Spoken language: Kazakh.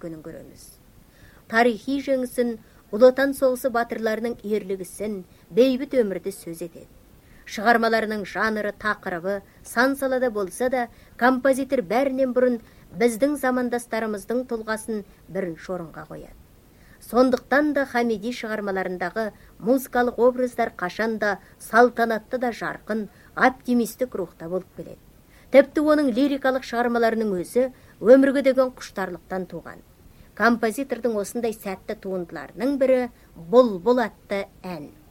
өткенін көреміз. Тарихи жеңісін, Ұлы Отан соғысы батырларының ерлігісін, бейбіт өмірді сөз етеді. Шығармаларының жанры, тақырыбы сан салада болса да, композитор бәрінен бұрын біздің замандастарымыздың тұлғасын бірінші орынға қояды. Сондықтан да Хамиди шығармаларындағы музыкалық образдар қашанда салтанатты да жарқын, оптимистік рухта болып келеді. Тіпті оның лирикалық шығармаларының өзі өмірге деген құштарлықтан туған. Композитордың осындай сәтті туындыларының бірі «Бұлбұл» атты ән.